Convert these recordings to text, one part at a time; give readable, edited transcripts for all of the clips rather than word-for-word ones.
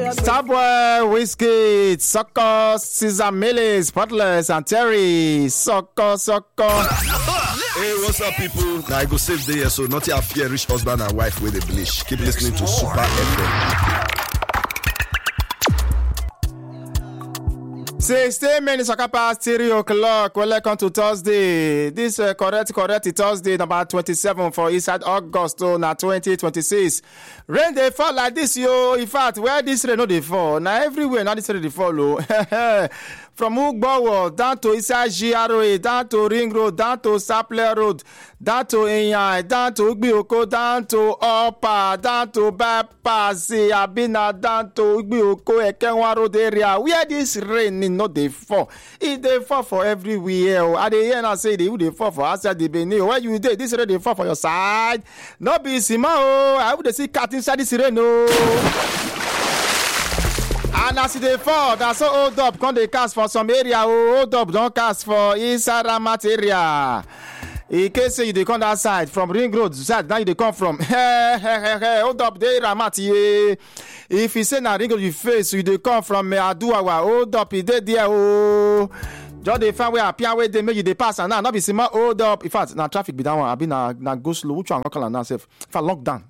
Starboy, Whiskey, Soko, Caesar Millie, Spotless, and Terry. Soko. Hey, what's up, people? Now I go save the year, so not your fear rich husband and wife with a bleach. Keep listening to Super FM. 16 minutes past 3 o'clock. Welcome to Thursday. This correct Thursday, number 27 for inside August, now 2026. Rain they fall like this, yo. In fact, where this rain no they fall, now everywhere now this rain they follow. From Ugbowo down to inside GRA, down to Ring Road, down to Sapler Road, down to Enyai, down to Ugbioko, down to Upper, down to Bypass, Abina, down to Ugbioko, Ekenwa Road area. Where this rain no dey fall, it dey fall for everywhere. I dey hear now say they fall for outside the Benin. Where you dey, this rain dey fall for your side. No be Sima oh, I would see cat inside this rain oh. And as they fall, that's so hold up. Come they cast for some area. Oh, hold up, don't cast for inside Ramat area. In case you they come that side from Ring Road side, now you they come from. Hold up, they Ramat. Yeah. If you say na Ring Road you face, you they come from Aduawa. Hold up, it there. Oh, just they find where appear where they make you they pass and now not be sima. Hold up. In fact, now traffic be that one. I be na go slow. Which one go call now safe? If I lock down.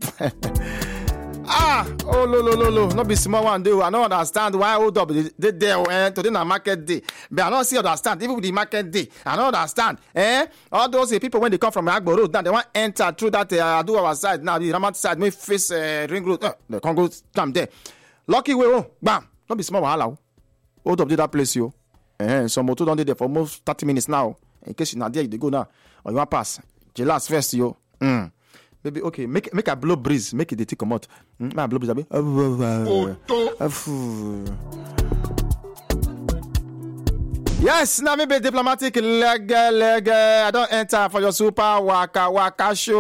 Oh, lo. Not be small one, do. I don't understand why hold up they there today na market day. But I don't see understand. Even with the market day, I don't understand. All those people when they come from Agbo Road, now they want enter through that do our side. Now the Ramat side, may face Ring Road. They can't go come there. Lucky way, oh, bam. Not be small wahala. Hold up, did that place you. Some motor don't there for almost 30 minutes now. In case you're not there, they go now. Or you want pass. The last first, yo. Baby, okay, make a blow breeze, make it the tick come out. My blow breeze, abi. Yes, now maybe diplomatic leg. I don't enter for your super waka show.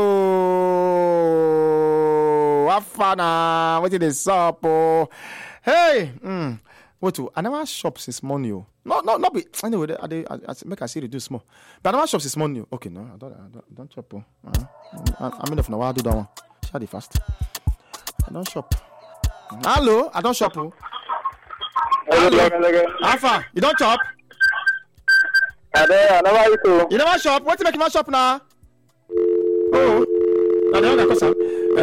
Have fun, what did they sup? Oh, hey, what to? I never shop since morning. No, be anyway. I make I see reduce small. But I never shop since morning. Okay, no, I don't shop. I'm enough now. I'll do that one. Shut it fast. I don't shop. Hello, I don't shop. Hello, Alpha, you don't shop? I never eat too. You never shop? What you make you shop now? Oh, now they don't cause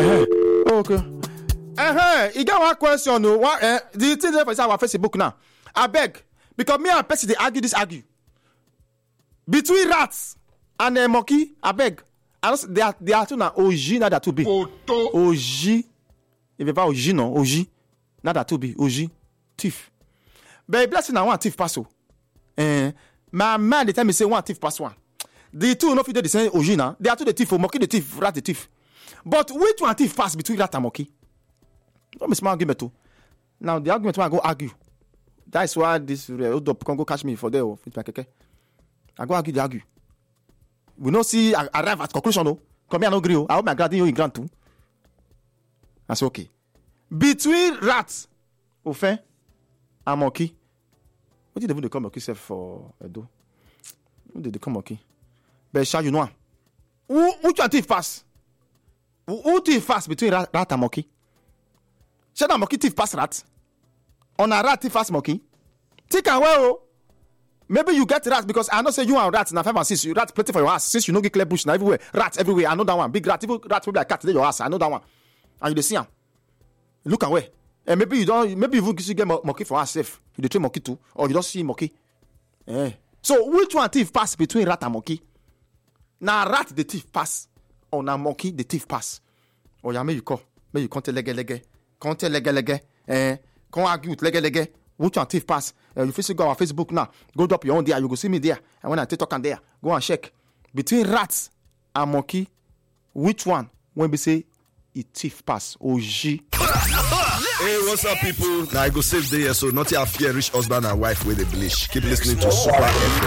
okay. You got one question. What? The thing there for our Facebook now. I beg. Because me and Percy, they argue. Between rats and monkey, I beg. They are two now. OG, not that to be. OG. If you buy OG, no. OG. Not that to be. OG. Thief. But blessing now one thief pass. My man, the time he say one thief pass one. The two no fit do the same OG now. They are two the thief. Monkey the thief. Rat the thief. But which one thief pass between rat and monkey? Don't be smart argument too. Now the argument when I go argue. That's why this hold up can go catch me for there with my keke. I go argue. We no see arrive at conclusion no. Come here no agree. I hope my grant you in grant too. That's okay. Between rats, Ofen, and monkey. What did they come monkey self for Edo? What did they come monkey? But shall you know? Which one thief pass? Who thief pass between rat and monkey? Shall that monkey thief pass rat? On a rat fast monkey. Take away. Oh. Maybe you get rats because I know say you and rats na 5 and 6. You rat plenty for your ass. Since you know get clear bush now everywhere. Rats everywhere. I know that one. Big rat. Even rats probably like cat in your ass. I know that one. And you see him. Look away. And maybe you don't. Maybe you get monkey for us safe. You train monkey too, or you don't see monkey. So which one thief pass between rat and monkey? Now rat the thief pass, or now monkey the thief pass. Or ya may you call. May you can't lege. Can't lege. Can't argue with lege. Which one thief pass? You first go on Facebook now. Go drop your own there. You go see me there. And when I take talk there, go and check between rats and monkey. Which one? When we say it thief pass, OG. Hey, what's up, people? Now I go save the year, so not your fear rich husband and wife with a bleach. Keep listening to Super FM.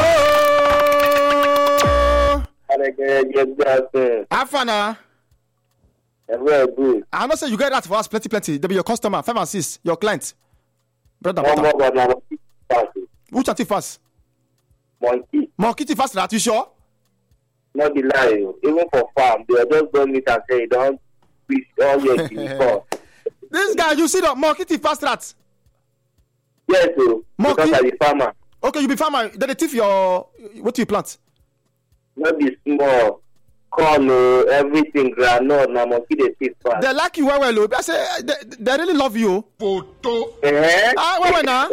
Hello. Afana. I know say you get that for us plenty. They be your customer, 5 and 6, your client. Brother, which are thief fast? Monkey thief fast, right? You sure? Not the lie. Even for farm, they just don't meet and say, don't wish all your before. This guy, you see the monkey thief fast rat. Yes, so. Monkey? Because I'm a farmer. Okay, you be farmer. Then they thief your what do you plant? Not be small. Corn, everything, granola, na monkey dey thief fast. They like you well. I say they really love you. Ah, well now.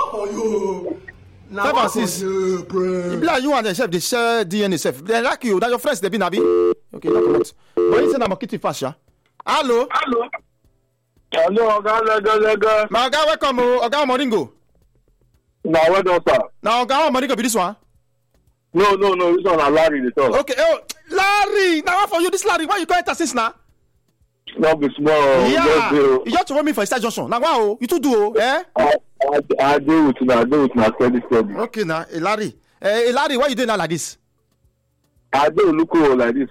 Now 5 and 6. You be like you and the chef, they share DNA self. They like you. That your friends they be nabi. Okay, that's correct. But you say na monkey thief fast, yeah. Hello. Hello, Oga. My Oga, welcome. Oga Moringo. Now, well done, sir. Now Oga Moringo be this one. No. This one is Larry, the talk. Okay, oh Larry. Now what for you, this Larry? Why you call it since now? Not be small. Yeah. You just want me for Star Junction. Now wow, you too do, eh? I do with my steady. Okay, now Larry. Larry, why you doing now like this? I do look like this.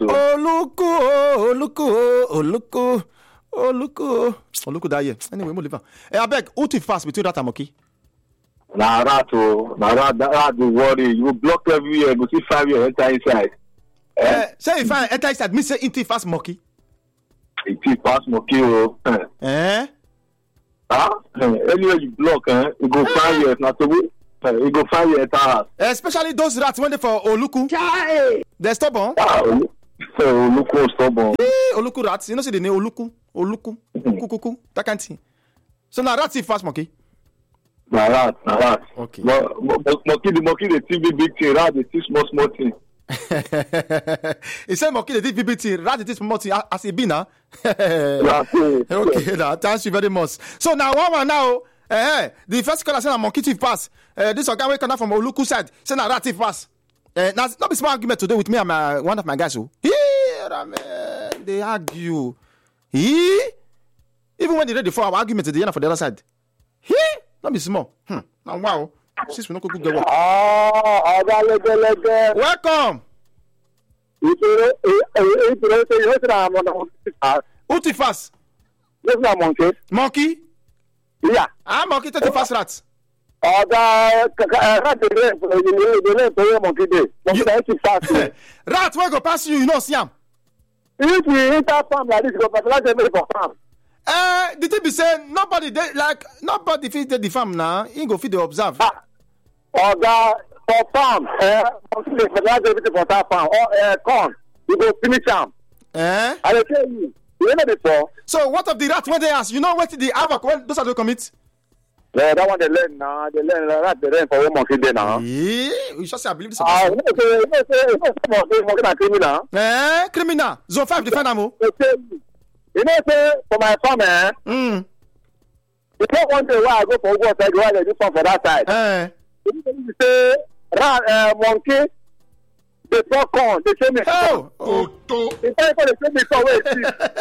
Look that year. Anyway, we leave on. I beg, who to fast between rat and monkey? Nah, rat do worry. You block everywhere. You see 5 years enter inside. Say if I enter inside, me say into fast monkey. It is fast monkey. Eh? Anywhere you block, you go 5 years. Not to be. You go 5 years enter house. Especially those rats when they for Oluku. They're stubborn. Oluku stubborn. Oluku rats. You know, see the name Oluku. Kuku. That kind of thing. So now rats see fast monkey. Na rat. Okay. The monkey they see big thing. Rat they see small thing. He said monkey they did BBT. Rat they did small thing as a bina. Okay, now thank you very much. So now one now. The first caller said a monkey thief pass. This guy we come from Oluku side. Say na rat thief pass. Now not be small argument today with me and one of my guys. They argue. Even when they ready for our argument, they end for the other side. Not be small. Now wow. Since we not go good work. Welcome. Who thief fast? Monkey. Yeah. Monkey take fast rats. Rat Rat will go pass you know see am. If you enter farm like this, you go fertilize everything for farm. The thing be say nobody feed the farm now. He go feed the observe. Oga for farm, monkey dey fertilize everything for that farm. Or corn, you go finish am. I dey tell you, you know before. So what of the rat when they ask? You know what the havoc when those are the commit? Yeah, that one they learn now. They learn rat. They learn for one monkey day now. You just say I believe this. Monkey na criminal. Criminal. Zone 5 defend am. You know, say for my farm, it's not one day where I go for Ugo side, where they do farm for that side. You say rat, monkey. They throw corn. They say me. They say me for where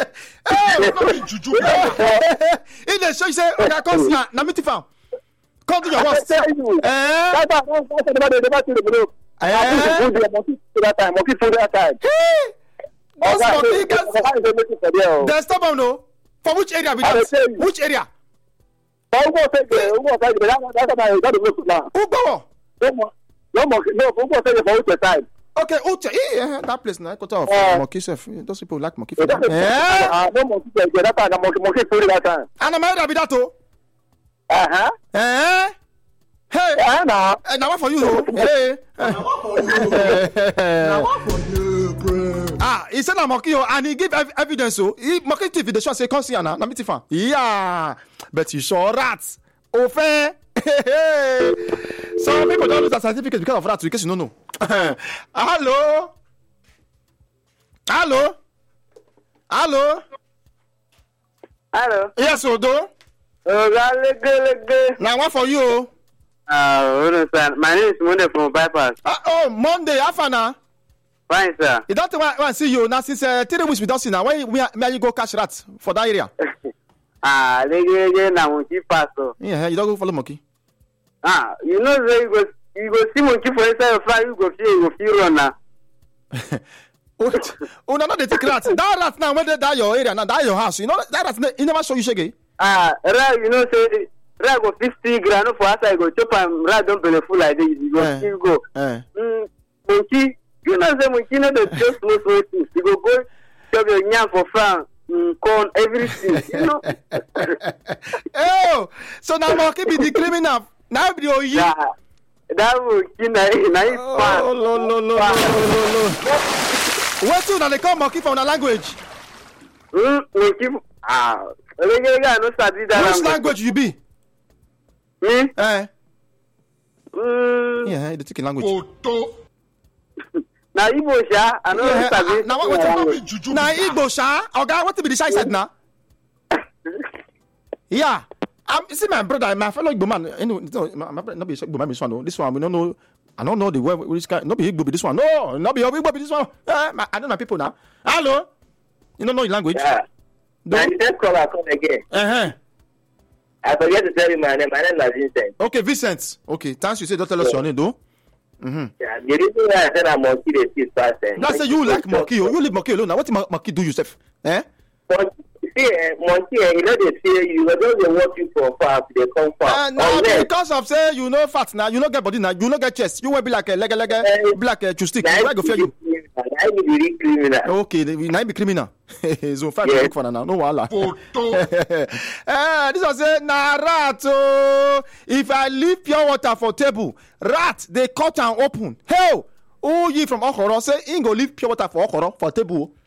in the show, you say, okay, come see na me farm. Come to your house. That's monkey food that time. There's stubborn no. For which area we dance? Which area? Who go? Okay, Uche. That place now. Cut off. Monkey chef. Those people like monkey food. No monkey that time. Monkey food that time. And I'm married that too. Hey. Now what for you though? Hey. Now what for you, bro? He said I'm monkey and he give evidence so. He monkey TV the show say come see na me tifan. Yeah. But you saw rats. Ofen. Some people don't lose their certificate because of rats in case you don't know. Hello. Yes, Odo. Now what for you? My name is Monday from Bypass. Monday, Afana. Fine, sir. You don't want to see you now since 3 weeks we don't see now. Why may you go catch rats for that area? Now monkey pass. Yeah, you don't go follow monkey. You know you go see monkey for inside of fly, you go feel run now. No, they take rats. That rat now when they die your area, now die your house. You know that rat he never show you shaggy. Rat, you know say rat go 50 grand for outside go chop and rat don't benefit like this. You go still go. Monkey, you know say monkey no dey just no things. You go chop your yam for farm. corn, everything. You know. Oh, so now monkey be the criminal. Now be the Yeah. That monkey na fan. Oh, lo. What do they call monkey from the language? Monkey. No study that Which language you be? Me? Yeah, the chicken language. Na Igbo sha, I know study. Now what now Igbo sha? Oga, what be the shy said now? Yeah. See my brother, my fellow Igbo man. My brother, not be Igbo man. This one, this one, we don't know. I don't know the word. Which guy? Not be Igbo, be this one. No, not be Igbo, be this one. I don't know my people now. Hello, you don't know the language. Yeah. And the first caller come again. I forget to tell you my name. My name is Vincent. Okay, Vincent. Okay, thanks. You say don't tell us your name, though. Yeah, the reason why I said I'm monkey the six person. That's say you like monkey. You leave monkey alone. Now what monkey do yourself? But see, monkey, you know they say you don't watch you from far, they come far. No, because of say you know fat now, you know get body now, you know get chest. You will be like a leg, be like a stick. Where go fear you? I be really criminal. Okay, now be criminal. Zone 5 look for now. No wala. This was say na rat. If I leave pure water for table, rat they cut and open. Hell, who ye from Okoro say he go leave pure water for Okoro for table.